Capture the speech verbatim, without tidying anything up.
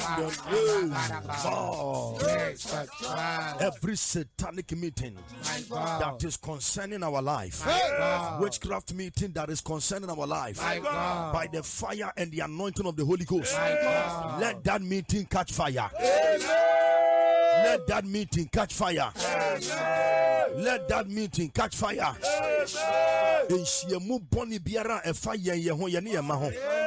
Every satanic meeting that is concerning our life, witchcraft meeting that is concerning our life, by the fire and the anointing of the Holy Ghost, let that meeting catch fire. Let that meeting catch fire. Let that meeting catch fire. In Shiamu Boni Biara, a fire ye ho ye ni ma ho.